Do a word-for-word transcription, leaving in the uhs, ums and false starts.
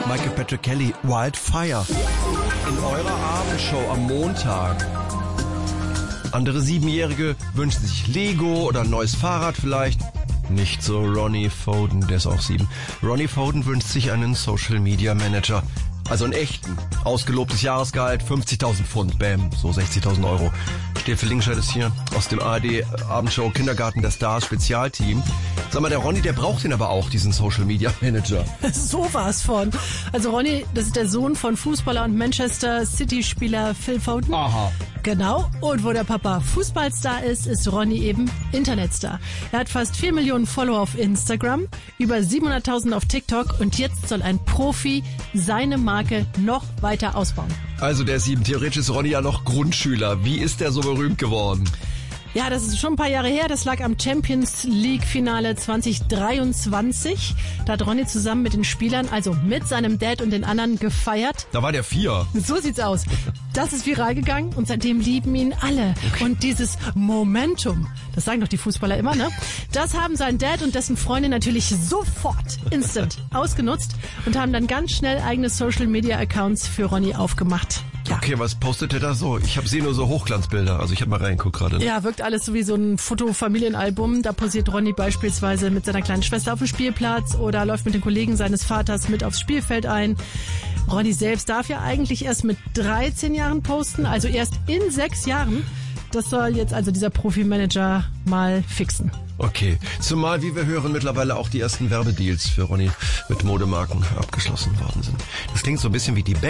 Michael Patrick Kelly, Wildfire. In eurer Abendshow am Montag. Andere Siebenjährige wünschen sich Lego oder ein neues Fahrrad vielleicht. Nicht so Ronnie Foden, der ist auch sieben. Ronnie Foden wünscht sich einen Social Media Manager. Also einen echten. Ausgelobtes Jahresgehalt, fünfzigtausend Pfund. Bam, so sechzigtausend Euro. Steffi Lingscheid ist hier aus dem A R D Abendshow Kindergarten der Stars Spezialteam. Sag mal, der Ronny, der braucht den aber auch, diesen Social Media Manager. So war's von. Also Ronny, das ist der Sohn von Fußballer und Manchester City Spieler Phil Foden. Aha. Genau. Und wo der Papa Fußballstar ist, ist Ronny eben Internetstar. Er hat fast vier Millionen Follower auf Instagram, über siebenhunderttausend auf TikTok und jetzt soll ein Profi seine Marke noch weiter ausbauen. Also der sieben, theoretisch ist Ronny ja noch Grundschüler. Wie ist der so berühmt geworden? Ja, das ist schon ein paar Jahre her. Das lag am Champions League Finale zwanzig dreiundzwanzig. Da hat Ronny zusammen mit den Spielern, also mit seinem Dad und den anderen, gefeiert. Da war der vier. So sieht's aus. Das ist viral gegangen und seitdem lieben ihn alle. Okay. Und dieses Momentum, das sagen doch die Fußballer immer, ne? Das haben sein Dad und dessen Freundin natürlich sofort, instant, ausgenutzt und haben dann ganz schnell eigene Social-Media-Accounts für Ronny aufgemacht. Ja. Okay, was postet er da so? Ich habe sehe nur so Hochglanzbilder. Also ich habe mal reingeguckt gerade. Ja, wirkt alles so wie so ein Foto-Familienalbum. Da posiert Ronny beispielsweise mit seiner kleinen Schwester auf dem Spielplatz oder läuft mit den Kollegen seines Vaters mit aufs Spielfeld ein. Ronny selbst darf ja eigentlich erst mit dreizehn Jahren posten, also erst in sechs Jahren. Das soll jetzt also dieser Profi-Manager mal fixen. Okay, zumal, wie wir hören, mittlerweile auch die ersten Werbedeals für Ronny mit Modemarken abgeschlossen worden sind. Das klingt so ein bisschen wie die